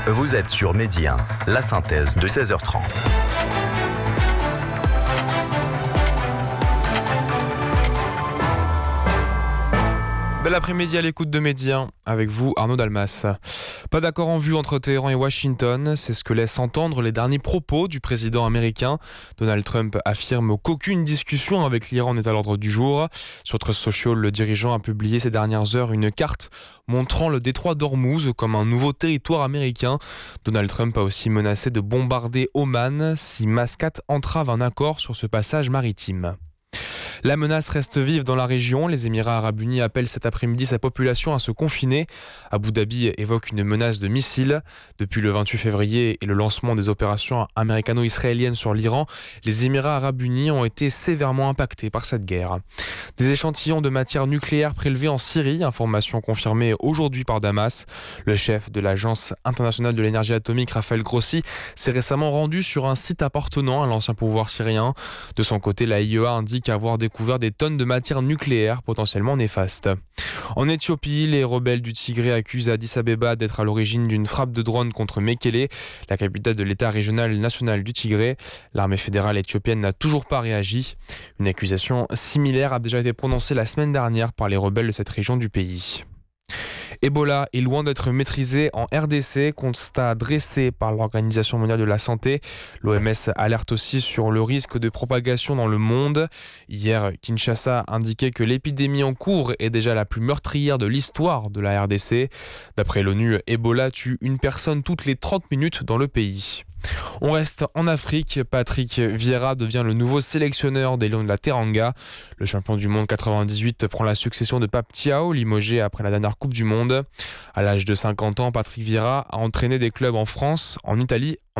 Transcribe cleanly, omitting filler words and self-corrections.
Vous êtes sur Midi 1, la synthèse de 16h30. Bel après-midi à l'écoute de Midi 1, avec vous Arnaud Dalmas. Pas d'accord en vue entre Téhéran et Washington, c'est ce que laissent entendre les derniers propos du président américain. Donald Trump affirme qu'aucune discussion avec l'Iran n'est à l'ordre du jour. Sur Truth Social, le dirigeant a publié ces dernières heures une carte montrant le détroit d'Ormuz comme un nouveau territoire américain. Donald Trump a aussi menacé de bombarder Oman si Mascate entrave un accord sur ce passage maritime. La menace reste vive dans la région. Les Émirats Arabes Unis appellent cet après-midi sa population à se confiner. Abu Dhabi évoque une menace de missiles. Depuis le 28 février et le lancement des opérations américano-israéliennes sur l'Iran, les Émirats Arabes Unis ont été sévèrement impactés par cette guerre. Des échantillons de matière nucléaire prélevés en Syrie, information confirmée aujourd'hui par Damas. Le chef de l'Agence internationale de l'énergie atomique, Rafael Grossi, s'est récemment rendu sur un site appartenant à l'ancien pouvoir syrien. De son côté, la IEA indique avoir découvert des tonnes de matière nucléaire potentiellement néfaste. En Éthiopie, les rebelles du Tigré accusent Addis Abeba d'être à l'origine d'une frappe de drone contre Mekele, la capitale de l'État régional national du Tigré. L'armée fédérale éthiopienne n'a toujours pas réagi. Une accusation similaire a déjà été prononcée la semaine dernière par les rebelles de cette région du pays. Ebola est loin d'être maîtrisé en RDC, constat dressé par l'Organisation mondiale de la santé. L'OMS alerte aussi sur le risque de propagation dans le monde. Hier, Kinshasa indiquait que l'épidémie en cours est déjà la plus meurtrière de l'histoire de la RDC. D'après l'ONU, Ebola tue une personne toutes les 30 minutes dans le pays. On reste en Afrique. Patrick Vieira devient le nouveau sélectionneur des Lions de la Teranga. Le champion du monde 98 prend la succession de Pape Thiaw, limogé après la dernière Coupe du Monde. À l'âge de 50 ans, Patrick Vieira a entraîné des clubs en France, en Italie,